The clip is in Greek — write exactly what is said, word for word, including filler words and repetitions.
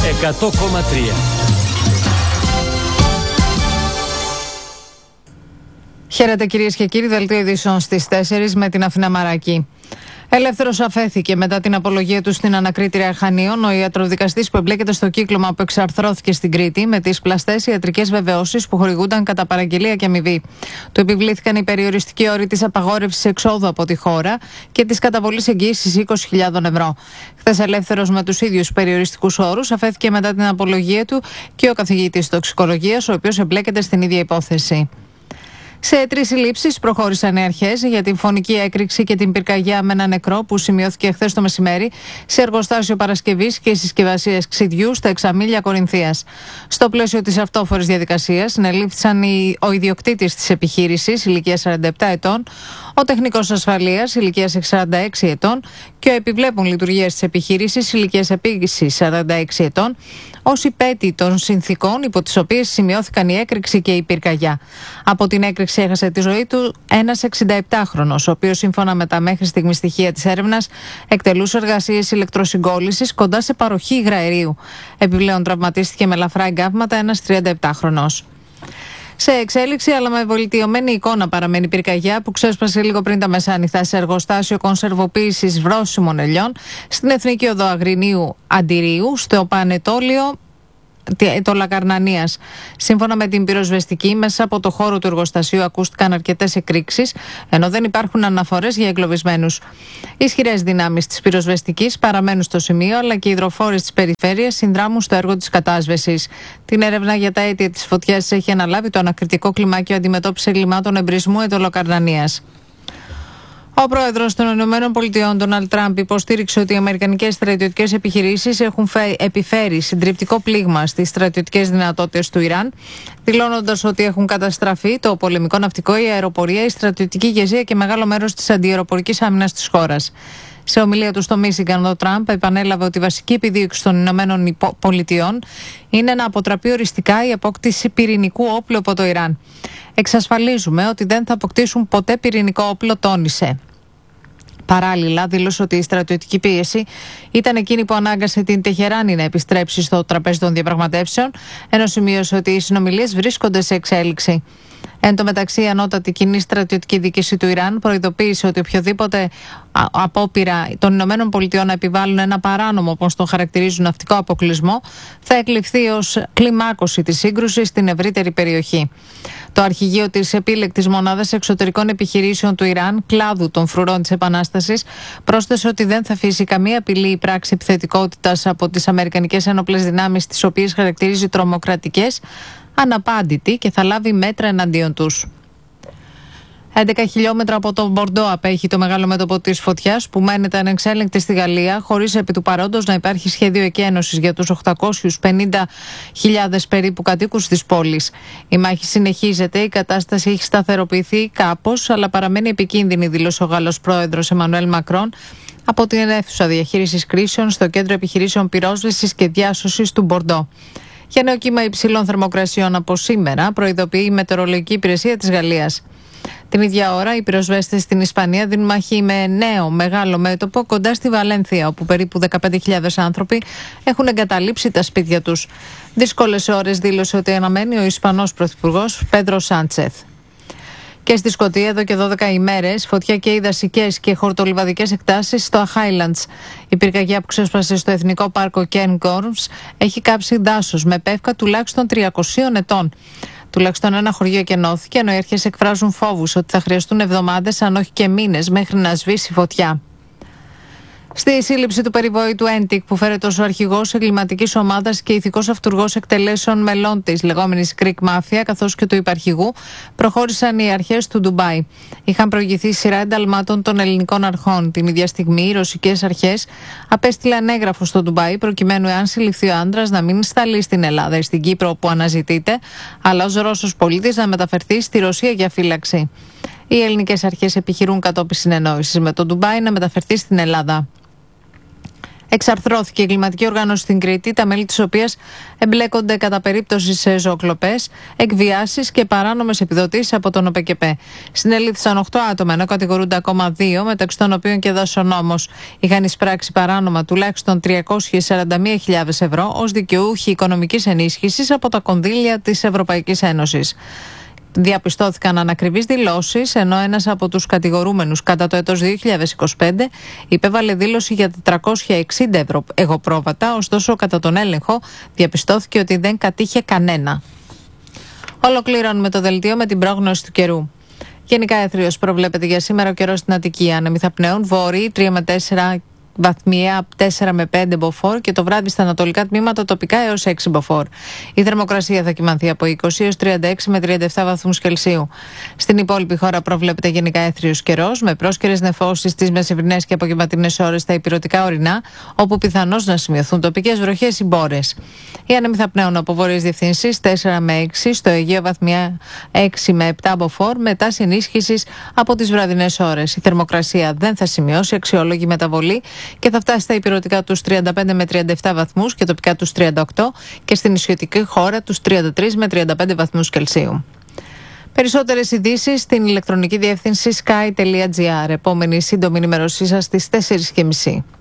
εκατό κόμμα τρία. Χαίρετε κυρίες και κύριοι, δελτίο ειδήσεων στις τέσσερις με την Αθηνά Μαράκη. Ελεύθερος αφέθηκε μετά την απολογία του στην ανακρίτρια Αρχανίων ο ιατροδικαστής που εμπλέκεται στο κύκλωμα που εξαρθρώθηκε στην Κρήτη με τις πλαστές ιατρικές βεβαιώσεις που χορηγούνταν κατά παραγγελία και αμοιβή. Του επιβλήθηκαν οι περιοριστικοί όροι της απαγόρευσης εξόδου από τη χώρα και της καταβολής εγγύησης είκοσι χιλιάδες ευρώ. Χθες, ελεύθερος με τους ίδιους περιοριστικούς όρους, αφέθηκε μετά την απολογία του και ο καθηγητής τοξικολογίας, ο οποίος εμπλέκεται στην ίδια υπόθεση. Σε τρεις συλλήψεις προχώρησαν οι αρχές για την φωνική έκρηξη και την πυρκαγιά με ένα νεκρό που σημειώθηκε χθες το μεσημέρι σε εργοστάσιο παρασκευής και συσκευασίας ξυδιού στα Εξαμήλια Κορινθίας. Στο πλαίσιο της αυτόφορης διαδικασίας συνελήφθησαν ο ιδιοκτήτης της επιχείρησης ηλικίας σαράντα επτά ετών, ο τεχνικός ασφαλείας ηλικίας σαράντα έξι ετών και ο επιβλέπων λειτουργίας της επιχείρησης ηλικίας επίσης σαράντα έξι ετών, ως υπέτη των συνθήκων υπό τις οποίες σημειώθηκαν η έκρηξη και η πυρκαγιά. Από την έκρηξη έχασε τη ζωή του ένας εξηνταεπτάχρονος, ο οποίος σύμφωνα με τα μέχρι στιγμή στοιχεία της έρευνας εκτελούσε εργασίες ηλεκτροσυγκόλλησης κοντά σε παροχή υγραερίου. Επιπλέον τραυματίστηκε με ελαφρά εγκάβματα ένας τριανταεπτάχρονος. Σε εξέλιξη, αλλά με βελτιωμένη εικόνα, παραμένει η πυρκαγιά που ξέσπασε λίγο πριν τα μεσάνυχτα σε εργοστάσιο κονσερβοποίησης βρώσιμων ελιών στην Εθνική Οδό Αγρινίου Αντιρίου, στο Πανετόλιο το Λακαρνανίας. Σύμφωνα με την πυροσβεστική, μέσα από το χώρο του εργοστασίου ακούστηκαν αρκετές εκρήξεις, ενώ δεν υπάρχουν αναφορές για εγκλωβισμένους. Ισχυρές δυνάμεις της πυροσβεστικής παραμένουν στο σημείο, αλλά και οι υδροφόρες της περιφέρειας συνδράμουν στο έργο της κατάσβεσης. Την έρευνα για τα αίτια της φωτιάς έχει αναλάβει το Ανακριτικό Κλιμάκιο Αντιμετώπισης Εγκλημάτων Εμπρισμού Εδωλοκαρνανίας. Ο πρόεδρος των ΗΠΑ, Ντόναλντ Τραμπ, υποστήριξε ότι οι αμερικανικές στρατιωτικές επιχειρήσεις έχουν επιφέρει συντριπτικό πλήγμα στις στρατιωτικές δυνατότητες του Ιράν, δηλώνοντας ότι έχουν καταστραφεί το πολεμικό ναυτικό, η αεροπορία, η στρατιωτική ηγεσία και μεγάλο μέρος της αντιαεροπορικής άμυνας της χώρας. Σε ομιλία του στο Μίσιγκαν, ο Τραμπ επανέλαβε ότι η βασική επιδίωξη των Ηνωμένων Πολιτειών είναι να αποτραπεί οριστικά η απόκτηση πυρηνικού όπλου από το Ιράν. Εξασφαλίζουμε ότι δεν θα αποκτήσουν ποτέ πυρηνικό όπλο, τόνισε. Παράλληλα, δήλωσε ότι η στρατιωτική πίεση ήταν εκείνη που ανάγκασε την Τεχεράνη να επιστρέψει στο τραπέζι των διαπραγματεύσεων, ενώ σημείωσε ότι οι συνομιλίες βρίσκονται σε εξέλιξη. Εν τω μεταξύ, η ανώτατη κοινή στρατιωτική δίκηση του Ιράν προειδοποίησε ότι οποιοδήποτε απόπειρα των ΗΠΑ να επιβάλλουν ένα παράνομο, όπως τον χαρακτηρίζουν, ναυτικό αποκλεισμό, θα εκλειφθεί ως κλιμάκωση της σύγκρουσης στην ευρύτερη περιοχή. Το αρχηγείο της επίλεκτης μονάδας εξωτερικών επιχειρήσεων του Ιράν, κλάδου των φρουρών της Επανάστασης, πρόσθεσε ότι δεν θα αφήσει καμία απειλή ή πράξη επιθετικότητας από τις αμερικανικές ένοπλες δυνάμεις, τις οποίες χαρακτηρίζει τρομοκρατικές, αναπάντητη και θα λάβει μέτρα εναντίον τους. έντεκα χιλιόμετρα από το Μπορντό απέχει το μεγάλο μέτωπο της φωτιάς που μένεται ανεξέλεγκτη στη Γαλλία, χωρίς επί του παρόντος να υπάρχει σχέδιο εκένωσης για τους οκτακόσιες πενήντα χιλιάδες περίπου κατοίκους της πόλης. Η μάχη συνεχίζεται, η κατάσταση έχει σταθεροποιηθεί κάπως, αλλά παραμένει επικίνδυνη, δήλωσε ο Γάλλος πρόεδρος Εμμανουέλ Μακρόν από την αίθουσα διαχείρισης κρίσεων στο Κέντρο Επιχειρήσεων Πυρόσβεσης και Διάσωσης του Μπορντό. Για νέο κύμα υψηλών θερμοκρασιών από σήμερα, προειδοποιεί η Μετεωρολογική Υπηρεσία της Γαλλίας. Την ίδια ώρα, οι πυροσβέστες στην Ισπανία δίνουν μάχη με νέο μεγάλο μέτωπο κοντά στη Βαλένθια, όπου περίπου δεκαπέντε χιλιάδες άνθρωποι έχουν εγκαταλείψει τα σπίτια τους. Δύσκολες ώρες, δήλωσε ότι αναμένει ο Ισπανός Πρωθυπουργός Πέντρο Σάντσεθ. Και στη Σκωτία, εδώ και δώδεκα ημέρες, φωτιά και οι δασικές και χορτολιβαδικές εκτάσεις στο Highlands. Η πυρκαγιά που ξέσπασε στο Εθνικό Πάρκο Cairngorms έχει κάψει δάσος με πεύκα τουλάχιστον τριακοσίων ετών. Τουλάχιστον ένα χωριό εκενώθηκε, ενώ οι αρχές εκφράζουν φόβους ότι θα χρειαστούν εβδομάδες, αν όχι και μήνες, μέχρι να σβήσει φωτιά. Στη σύλληψη του περιβόητου Έντικ, που φέρεται ως ο αρχηγός εγκληματικής ομάδας και ηθικός αυτουργός εκτελέσεων μελών της λεγόμενης Greek Mafia, καθώς και του υπαρχηγού, προχώρησαν οι αρχές του Ντουμπάι. Είχαν προηγηθεί σειρά ενταλμάτων των ελληνικών αρχών. Την ίδια στιγμή, οι ρωσικές αρχές απέστειλαν έγγραφο στο Ντουμπάι, προκειμένου, εάν συλληφθεί ο άντρας, να μην σταλεί στην Ελλάδα ή στην Κύπρο, που αναζητείται, αλλά ως Ρώσος πολίτης να μεταφερθεί στη Ρωσία για φύλαξη. Οι ελληνικές αρχές επιχειρούν κατόπιν συνεννόησης με το Ντουμπάι να μεταφερθεί στην Ελλάδα. Εξαρθρώθηκε η εγκληματική οργάνωση στην Κρήτη, τα μέλη της οποίας εμπλέκονται κατά περίπτωση σε ζωοκλοπές, εκβιάσεις και παράνομες επιδοτήσεις από τον ΟΠΕΚΕΠΕ. Συνελήφθησαν οκτώ άτομα, ενώ κατηγορούνται ακόμα δύο, μεταξύ των οποίων και δασονόμος. Είχαν εισπράξει παράνομα τουλάχιστον τριακόσιες σαράντα μία χιλιάδες ευρώ ως δικαιούχοι οικονομικής ενίσχυσης από τα κονδύλια της Ευρωπαϊκής Ένωσης. Διαπιστώθηκαν ανακριβείς δηλώσεις, ενώ ένας από τους κατηγορούμενους κατά το έτος δύο χιλιάδες είκοσι πέντε υπέβαλε δήλωση για τετρακόσια εξήντα ευρώ εγωπρόβατα, ωστόσο κατά τον έλεγχο διαπιστώθηκε ότι δεν κατήχε κανένα. Ολοκληρώνουμε το δελτίο με την πρόγνωση του καιρού. Γενικά έθριος προβλέπεται για σήμερα ο καιρός στην Αττική. Άνεμοι θα πνέουν, βόρειοι τρία με τέσσερα βαθμία, τέσσερα με πέντε μποφόρ και το βράδυ στα ανατολικά τμήματα τοπικά έως έξι μποφόρ. Η θερμοκρασία θα κυμανθεί από είκοσι έως τριάντα έξι με τριάντα επτά βαθμούς Κελσίου. Στην υπόλοιπη χώρα προβλέπεται γενικά έθριος καιρός, με πρόσκαιρες νεφώσεις στις μεσημβρινές και απογευματινές ώρες στα ηπειρωτικά ορεινά, όπου πιθανώς να σημειωθούν τοπικές βροχές ή μπόρες. Οι άνεμοι θα πνέουν από βόρειες διευθύνσεις τέσσερα με έξι, στο Αιγαίο βαθμία έξι με επτά μποφόρ, με τάση ενίσχυσης από τις βραδινές ώρες. Η θερμοκρασία δεν θα σημειώσει αξιόλογη μεταβολή και θα φτάσει στα ηπειρωτικά τους τριάντα πέντε με τριάντα επτά βαθμούς και τοπικά τους τριάντα οκτώ και στην νησιωτική χώρα τους τριάντα τρία με τριάντα πέντε βαθμούς Κελσίου. Περισσότερες ειδήσεις στην ηλεκτρονική διεύθυνση sky τελεία gr. Επόμενη σύντομη ενημέρωσή σας στις τέσσερις και μισή.